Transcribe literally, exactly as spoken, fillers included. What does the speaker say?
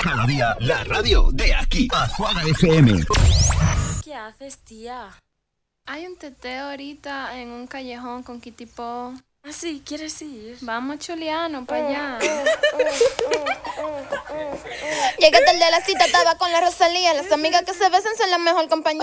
Cada día, la radio de aquí. Azuara F M. ¿Qué haces, tía? Hay un teteo ahorita en un callejón con Kitipo. ¿Ah, sí? ¿Quieres ir? Vamos, Chuliano, para allá. Llegué tarde a la cita, estaba con la Rosalía. Las amigas que se besan son la mejor compañía.